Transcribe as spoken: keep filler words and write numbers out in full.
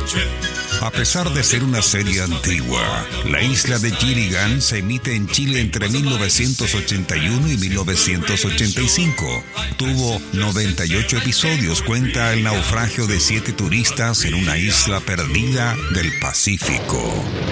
A pesar de ser una serie antigua, La Isla de Gilligan se emite en Chile entre mil novecientos ochenta y uno y mil novecientos ochenta y cinco. Tuvo noventa y ocho episodios. Cuenta el naufragio de siete turistas en una isla perdida del Pacífico.